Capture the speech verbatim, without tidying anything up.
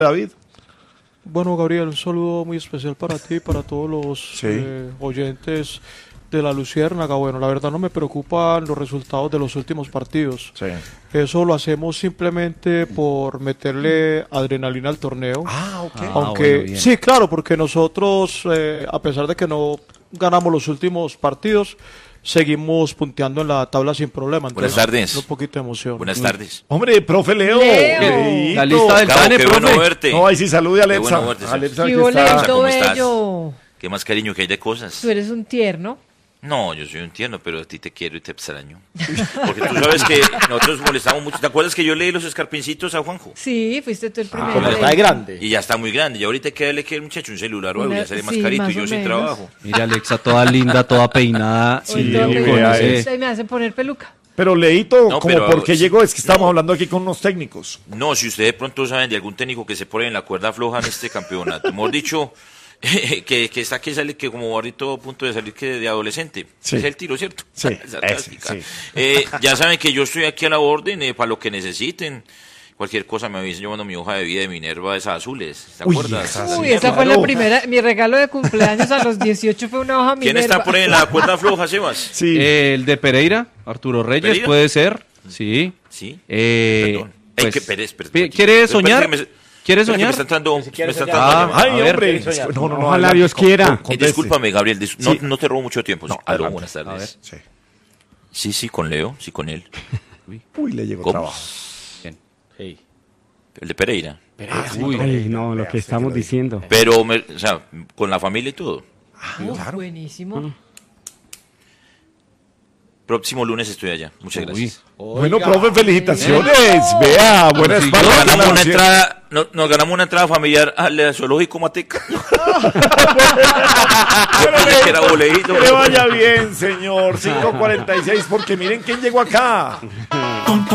David. Bueno, Gabriel, un saludo muy especial para ti y para todos los sí. eh, oyentes de la Luciérnaga. Bueno, la verdad no me preocupan los resultados de los últimos partidos. Sí. Eso lo hacemos simplemente por meterle adrenalina al torneo. Ah, ok. Aunque, ah, bueno, sí, claro, porque nosotros, eh, a pesar de que no ganamos los últimos partidos, seguimos punteando en la tabla sin problema. Buenas tardes. Un poquito de emoción. Buenas tardes. Hombre, profe Leo. Leo. La lista del Cabo, Tane, qué profe. bueno verte. No, ahí sí salude a Alexa. Qué bueno verte, Alexa, ¡Qué que está- boleto ¿Cómo estás? bello! ¿Qué más cariño que hay de cosas? Tú eres un tierno. No, yo soy un tierno, pero a ti te quiero y te extraño. Porque tú sabes que nosotros molestamos mucho. ¿Te acuerdas que yo leí los escarpincitos a Juanjo? Sí, fuiste tú el primero. Como está de grande. Y ya está muy grande. Y ahorita quédale que el muchacho un celular o algo, Una- ya sale más sí, carito más y yo o sin menos. trabajo. Mira, Alexa, toda linda, toda peinada. Hoy Sí, todo vea peinado, ese. y me hacen poner peluca. Pero Leito, No, como pero- por qué sí. llegó, es que estamos No. hablando aquí con unos técnicos. No, si ustedes de pronto saben de algún técnico que se pone en la cuerda floja en este campeonato, mejor dicho, que, que está que sale que como ahorita a punto de salir que de adolescente. Sí. Es el tiro, ¿cierto? Sí, Esa ese, clásica. sí. Eh, ya saben que yo estoy aquí a la orden eh, para lo que necesiten. Cualquier cosa me avisen, yo mando mi hoja de vida de Minerva, esas azules. ¿Te Uy, acuerdas? esas Uy, sí, esa fue la claro. primera, mi regalo de cumpleaños a los dieciocho fue una hoja ¿Quién Minerva. está por ahí en la cuerda floja, Sebas? Sí. Eh, el de Pereira, Arturo Reyes, ¿Pereira? puede ser. Sí. Sí. Eh, Perdón. Ey, pues, que Pérez, Pérez, pi- Pérez. ¿Quiere Pérez, soñar? Pérez, que me- ¿Quiere Pérez, que soñar? Me está entrando, me quiere está soñar. entrando- Ah, Ay, a ver, hombre. quiere soñar. No, no, no. Ojalá adelante, Dios con- quiera. con- Eh, conteste. discúlpame, Gabriel, dis- no, Sí. no te robo mucho tiempo. No, Aló, adelante. buenas A ver. tardes. Sí. Sí, sí, con Leo, sí, con él. Uy, le llegó ¿Cómo? trabajo. Hey. El de Pereira. Uy, Ay, no, lo que estamos diciendo. Pero, me- o sea, con la familia y todo. Uf, buenísimo. Próximo lunes estoy allá. Muchas gracias. Bueno, profe, felicitaciones. Vea, buena Sí, espalda. Nos con ganamos, la una Luciérnaga. entrada, no- nos ganamos una entrada familiar al zoológico Mateca. Que era boleíto. Que le vaya bien, señor. cinco cuarenta y seis, porque miren quién llegó acá.